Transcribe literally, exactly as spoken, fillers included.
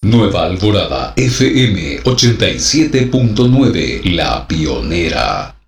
Nueva Alborada F M ochenta y siete punto nueve, la pionera.